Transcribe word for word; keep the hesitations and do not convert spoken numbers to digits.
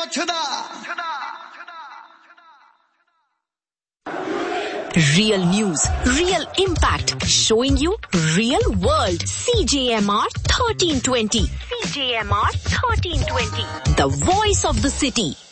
Real news, real impact, showing you real world. C J M R thirteen twenty. C J M R thirteen twenty. The voice of the city.